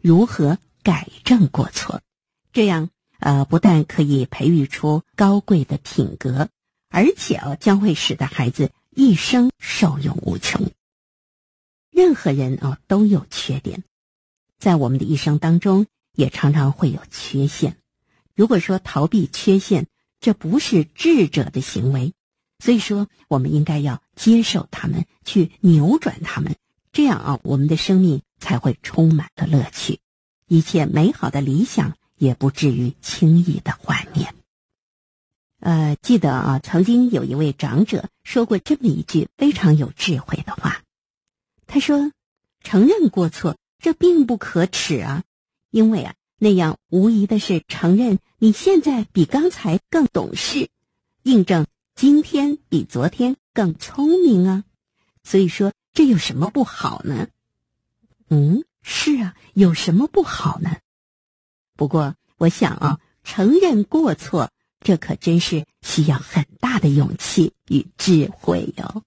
如何改正过错。这样不但可以培育出高贵的品格，而且将会使得孩子一生受用无穷。任何人都有缺点，在我们的一生当中也常常会有缺陷。如果说逃避缺陷，这不是智者的行为，所以说我们应该要接受他们，去扭转他们，这样我们的生命才会充满了乐趣，一切美好的理想也不至于轻易的幻灭。记得曾经有一位长者说过这么一句非常有智慧的话。他说，承认过错，这并不可耻啊，因为那样无疑的是承认你现在比刚才更懂事，印证今天比昨天更聪明啊。所以说，这有什么不好呢？是啊，有什么不好呢？不过我想承认过错，这可真是需要很大的勇气与智慧哟。